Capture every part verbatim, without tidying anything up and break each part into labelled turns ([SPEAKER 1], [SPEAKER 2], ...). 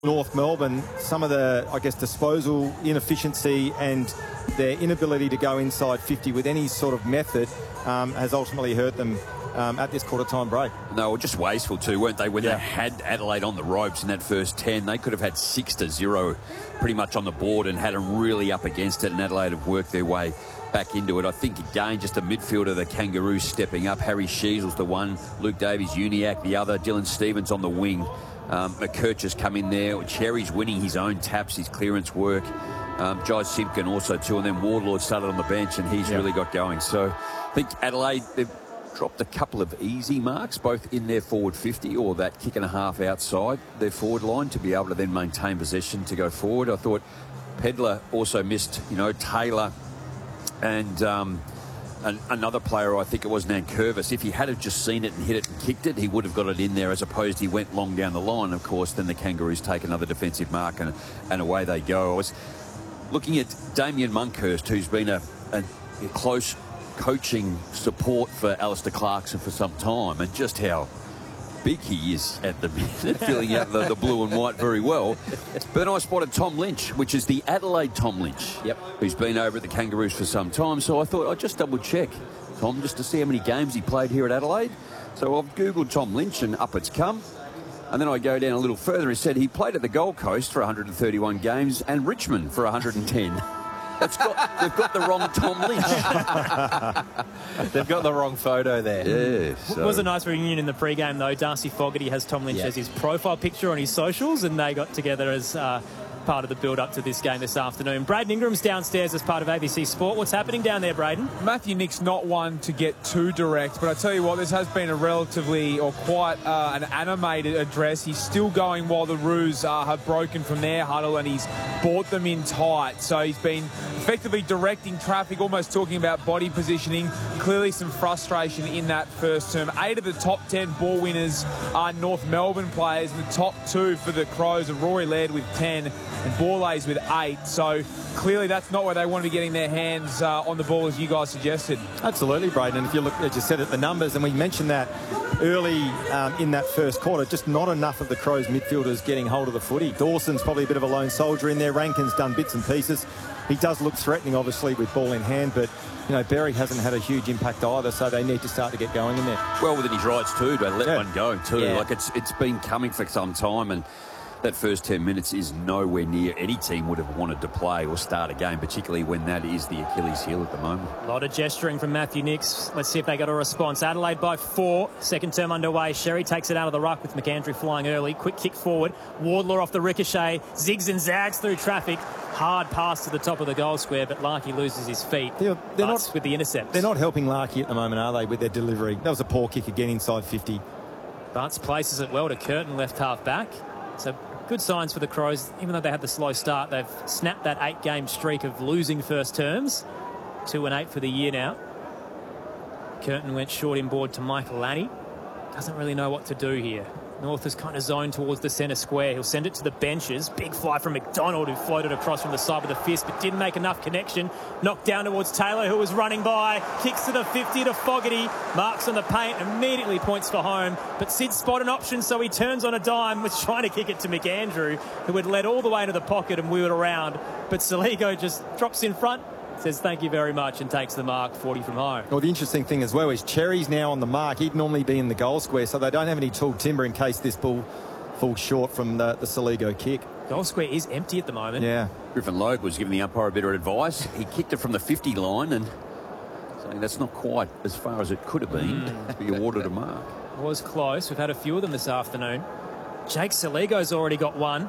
[SPEAKER 1] North Melbourne, some of the, I guess, disposal inefficiency and their inability to go inside fifty with any sort of method um, has ultimately hurt them um, at this quarter-time break.
[SPEAKER 2] No, well, just wasteful too, weren't they? When
[SPEAKER 1] yeah.
[SPEAKER 2] they had Adelaide on the ropes in that first ten, they could have had six to zero pretty much on the board and had them really up against it, and Adelaide have worked their way back into it. I think, again, just a midfielder, the Kangaroos stepping up. Harry Sheezel's the one, Luke Davies-Uniacke the other, Dylan Stevens on the wing. Um, McKercher's come in there. Cherry's winning his own taps, his clearance work. Um, Jai Simpkin also too, and then Wardlord started on the bench, and he's yep. really got going. So I think Adelaide, they've dropped a couple of easy marks, both in their forward fifty or that kick and a half outside their forward line to be able to then maintain possession to go forward. I thought Pedler also missed, you know, Taylor and um, an, another player, I think it was Nankervis. If he had have just seen it and hit it and kicked it, he would have got it in there, as opposed he went long down the line. Of course, then the Kangaroos take another defensive mark and, and away they go. I was looking at Damien Monkhurst, who's been a, a, a close coaching support for Alistair Clarkson for some time, and just how big he is at the minute, filling out the, the blue and white very well. But then I spotted Tom Lynch, which is the Adelaide Tom Lynch,
[SPEAKER 1] yep.
[SPEAKER 2] who's been over at the Kangaroos for some time. So I thought I'd just double check Tom, just to see how many games he played here at Adelaide. So I've Googled Tom Lynch, and up it's come. And then I go down a little further and said he played at the Gold Coast for one hundred thirty-one games and Richmond for one hundred ten. That's got, they've got the wrong Tom Lynch.
[SPEAKER 3] They've got the wrong photo there.
[SPEAKER 2] Yeah. So.
[SPEAKER 4] It was a nice reunion in the pre-game, though. Darcy Fogarty has Tom Lynch yeah. as his profile picture on his socials, and they got together as uh, part of the build-up to this game this afternoon. Braden Ingram's downstairs as part of A B C Sport. What's happening down there, Braden?
[SPEAKER 5] Matthew Nick's not one to get too direct, but I tell you what, this has been a relatively, or quite uh, an animated address. He's still going while the Roos uh, have broken from their huddle, and he's brought them in tight. So he's been effectively directing traffic, almost talking about body positioning. Clearly some frustration in that first term. Eight of the top ten ball winners are North Melbourne players, and the top two for the Crows are Rory Laird with ten and Borlase with eight. So clearly that's not where they want to be getting their hands uh, on the ball, as you guys suggested.
[SPEAKER 1] Absolutely, Braden. And if you look, as you said, at the numbers, and we mentioned that early um, in that first quarter, just not enough of the Crows midfielders getting hold of the footy. Dawson's probably a bit of a lone soldier in there. Rankin's done bits and pieces. He does look threatening, obviously, with ball in hand, but you know, Berry hasn't had a huge impact either, so they need to start to get going in there.
[SPEAKER 2] Well, within his rights too, to let
[SPEAKER 1] yeah.
[SPEAKER 2] one go too.
[SPEAKER 1] Yeah.
[SPEAKER 2] Like it's it's been coming for some time, and that first ten minutes is nowhere near any team would have wanted to play or start a game, particularly when that is the Achilles heel at the moment.
[SPEAKER 4] A lot of gesturing from Matthew Nicks. Let's see if they got a response. Adelaide by four. Second term underway. Sherry takes it out of the ruck with McAndrew flying early. Quick kick forward. Wardlaw off the ricochet. Zigs and zags through traffic. Hard pass to the top of the goal square, but Larkey loses his feet.
[SPEAKER 1] They're, they're not
[SPEAKER 4] with the intercept.
[SPEAKER 1] They're not helping Larkey at the moment, are they, with their delivery? That was a poor kick again inside fifty.
[SPEAKER 4] Butts places it well to Curtin, left half back. So good signs for the Crows. Even though they had the slow start, they've snapped that eight-game streak of losing first terms. Two and eight for the year now. Curtin went short inboard to Michael Lanny. Doesn't really know what to do here. North is kind of zoned towards the centre square. He'll send it to the benches. Big fly from McDonald, who floated across from the side with a fist, but didn't make enough connection. Knocked down towards Taylor, who was running by. Kicks to the fifty to Fogarty. Marks on the paint, immediately points for home. But Sid spot an option, so he turns on a dime, was trying to kick it to McAndrew, who had led all the way into the pocket and wheeled around. But Saligo just drops in front, says thank you very much, and takes the mark, forty from home.
[SPEAKER 1] Well, the interesting thing as well is Cherry's now on the mark. He'd normally be in the goal square, so they don't have any tall timber in case this ball falls short from the, the Saligo kick.
[SPEAKER 4] Goal square is empty at the moment.
[SPEAKER 1] Yeah.
[SPEAKER 2] Griffin Logue was giving the umpire a bit of advice. He kicked it from the fifty line and saying that's not quite as far as it could have been mm. to be awarded a mark.
[SPEAKER 4] It was close. We've had a few of them this afternoon. Jake Saligo's already got one.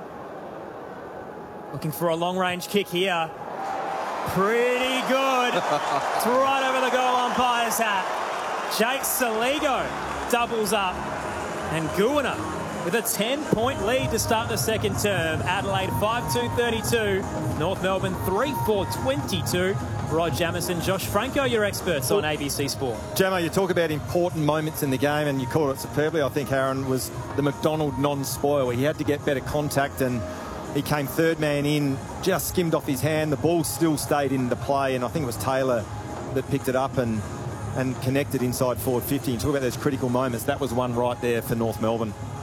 [SPEAKER 4] Looking for a long-range kick here. Pretty good. It's right over the goal umpire's hat. Jake Saligo doubles up. And Guana with a ten-point lead to start the second term. Adelaide five two thirty-two. North Melbourne three four twenty-two. Rod Jamison, Josh Franco, your experts on A B C Sport.
[SPEAKER 1] Jamo, you talk about important moments in the game, and you called it superbly, I think, Aaron, was the McDonald non-spoil. He had to get better contact, and he came third man in, just skimmed off his hand. The ball still stayed in the play, and I think it was Taylor that picked it up and, and connected inside forward fifty. And talk about those critical moments. That was one right there for North Melbourne.